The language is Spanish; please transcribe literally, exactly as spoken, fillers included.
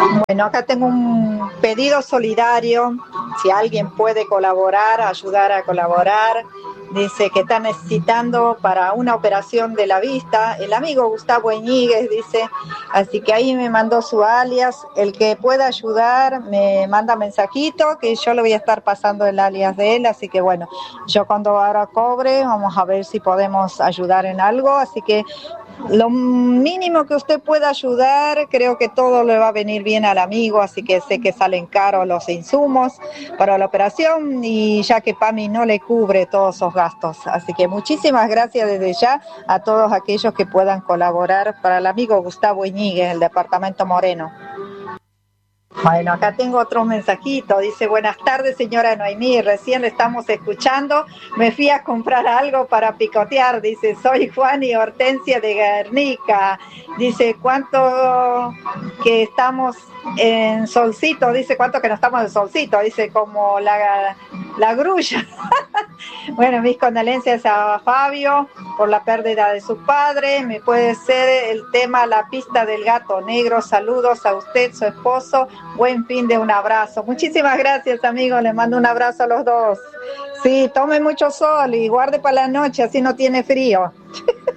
Bueno, acá tengo un pedido solidario, si alguien puede colaborar, ayudar a colaborar. Dice que está necesitando para una operación de la vista, el amigo Gustavo Íñiguez, dice, así que ahí me mandó su alias, el que pueda ayudar me manda mensajito, que yo le voy a estar pasando el alias de él, así que bueno, yo cuando ahora cobre, vamos a ver si podemos ayudar en algo, así que lo mínimo que usted pueda ayudar, creo que todo le va a venir bien al amigo, así que sé que salen caros los insumos para la operación y ya que PAMI no le cubre todos esos gastos. Así que muchísimas gracias desde ya a todos aquellos que puedan colaborar para el amigo Gustavo Íñiguez, el departamento Moreno. Bueno, acá tengo otro mensajito, dice, buenas tardes señora Noemí, recién le estamos escuchando, me fui a comprar algo para picotear, dice, soy Juan y Hortensia de Guernica, dice, cuánto que estamos en solcito, dice, cuánto que no estamos en solcito, dice, como la, la grulla. Bueno, mis condolencias a Fabio por la pérdida de su padre, me puede ser el tema La pista del gato negro, saludos a usted, su esposo, buen fin de un abrazo. Muchísimas gracias, amigos, les mando un abrazo a los dos. Sí, tome mucho sol y guarde para la noche, así no tiene frío.